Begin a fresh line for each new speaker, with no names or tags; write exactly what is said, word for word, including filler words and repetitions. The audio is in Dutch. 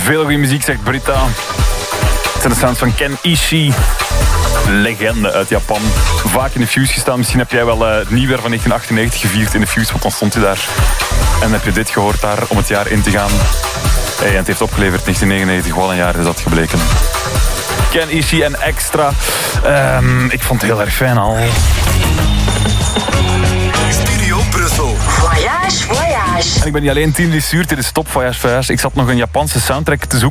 Veel goede muziek, zegt Britta. Het zijn de sounds van Ken Ishii. Legende uit Japan. Vaak in de Fuse gestaan. Misschien heb jij wel uh, het nieuwjaar van negentien achtennegentig gevierd in de Fuse, want dan stond hij daar. En heb je dit gehoord daar om het jaar in te gaan. Hey, en het heeft opgeleverd negentien negenennegentig. Wat een jaar is dat gebleken. Ken Ishii en Extra. Um, ik vond het heel erg fijn al.
Studio Brussel.
Voyage, voyage.
En ik ben niet alleen Team Lissuur, dit is Top Voyage Voyage. Ik zat nog een Japanse soundtrack te zoeken.